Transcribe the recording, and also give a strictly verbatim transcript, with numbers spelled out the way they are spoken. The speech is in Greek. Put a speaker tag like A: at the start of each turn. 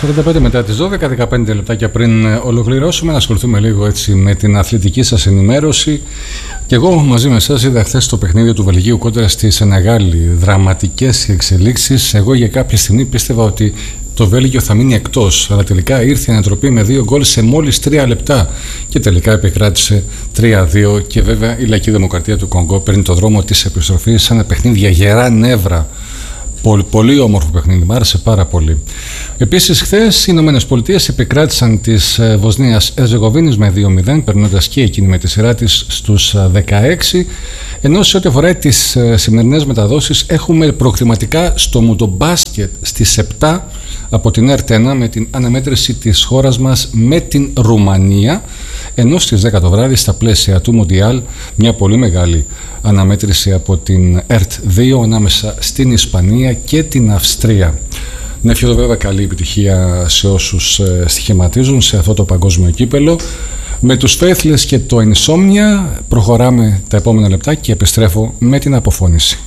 A: σαράντα πέντε μετά τις δώδεκα, δεκαπέντε λεπτάκια πριν ολοκληρώσουμε, να ασχοληθούμε λίγο έτσι με την αθλητική σας ενημέρωση. Και εγώ μαζί με εσάς είδα χθες το παιχνίδι του Βελγίου κόντρα στη Σενεγάλη. Δραματικές εξελίξεις. Εγώ για κάποια στιγμή πίστευα ότι το Βέλγιο θα μείνει εκτός, αλλά τελικά ήρθε η ανατροπή με δύο γκολ σε μόλις τρία λεπτά και τελικά επικράτησε τρία δύο. Και βέβαια η Λαϊκή Δημοκρατία του Κονγκό παίρνει το δρόμο της επιστροφής σε ένα παιχνίδι για γερά νεύρα. Πολύ, πολύ όμορφο παιχνίδι, μου άρεσε πάρα πολύ. Επίσης, χθες οι Ηνωμένες Πολιτείες επικράτησαν της Βοσνίας Ερζεγοβίνης με δύο μηδέν, περνώντας και εκείνη με τη σειρά της στους δεκαέξι. Ενώ σε ό,τι αφορά τις σημερινές μεταδόσεις, έχουμε προκριματικά στο μουντομπάσκετ στις επτά από την ΕΡΤ ένα με την αναμέτρηση της χώρας μας με την Ρουμανία. Ενώ στις δέκα το βράδυ, στα πλαίσια του Μοντιάλ, μια πολύ μεγάλη αναμέτρηση από την ΕΡΤ δύο ανάμεσα στην Ισπανία και την Αυστρία. Να ευχηθώ βέβαια καλή επιτυχία σε όσους στοιχηματίζουν σε αυτό το παγκόσμιο κύπελο. Με τους Faithless και το Insomnia προχωράμε τα επόμενα λεπτά και επιστρέφω με την αποφώνηση.